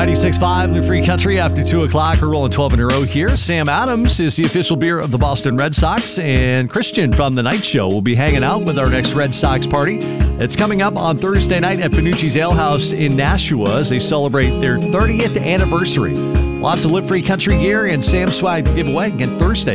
96.5, the Free Country after 2 o'clock. We're rolling 12 in a row here. Sam Adams is the official beer of the Boston Red Sox, and Christian from The Night Show will be hanging out with our next Red Sox party. It's coming up on Thursday night at Panucci's Ale House in Nashua as they celebrate their 30th anniversary. Lots of Live Free Country gear and Sam swag to give away again Thursday.